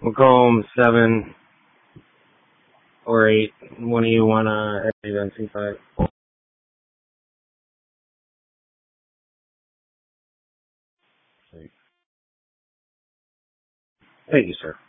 Macomb 7 or 8. One of you want to C5? Thank you, sir.